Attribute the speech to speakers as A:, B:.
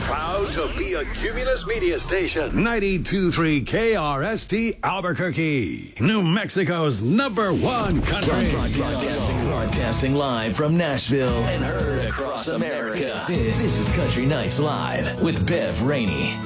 A: Proud to be a Cumulus Media Station. 92.3 KRST Albuquerque. New Mexico's #1 country.
B: Broadcasting live from Nashville and heard across America. This is Country Nights Live with Bev Rainey.